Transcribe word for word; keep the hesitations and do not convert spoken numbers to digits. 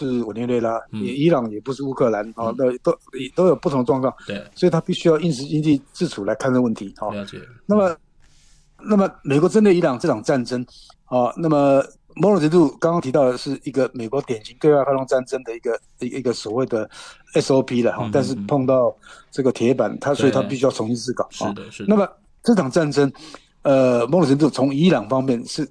是委内瑞拉， 嗯也伊朗也不是乌克兰，哦， 嗯那都都有不同的状况， 对， 所以他必须要应时经济自处来看这个问题，哦。 了解，嗯那么，那么美国针对伊朗这场战争，啊，那么某种程度刚刚提到的是一个美国典型对外发动战争的一个一个一个所谓的 S O P 了哈，但是嗯嗯嗯， 碰到这个铁板，他所以他必对， 须要重新思考啊。 是的，是的， 那么这场战争，呃，某种程度从伊朗方面是